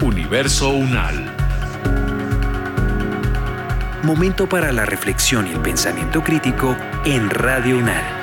Universo Unal. Momento para la reflexión y el pensamiento crítico en Radio Unal.